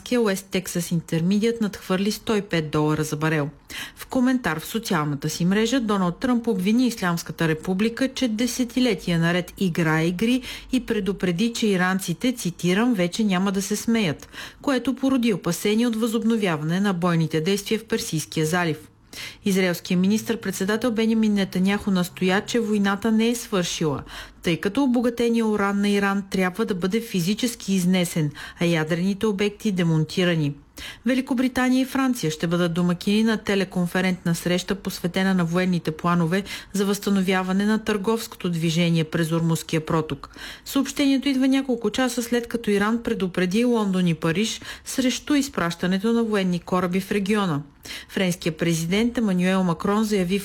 американския West Texas Intermediate надхвърли $105 за барел. В коментар в социалната си мрежа Доналд Тръмп обвини Ислямската република, че десетилетия наред играе игри и предупреди, че иранците, цитирам, вече няма да се смеят, което породи опасения от възобновяване на бойните действия в Персийския залив. Израелският министър-председател Бенямин Нетаняху настоя, че войната не е свършила, тъй като обогатения уран на Иран трябва да бъде физически изнесен, а ядрените обекти демонтирани. Великобритания и Франция ще бъдат домакини на телеконферентна среща, посветена на военните планове за възстановяване на търговското движение през Ормузския проток. Съобщението идва няколко часа след като Иран предупреди Лондон и Париж срещу изпращането на военни кораби в региона. Френският президент Емануел Макрон заяви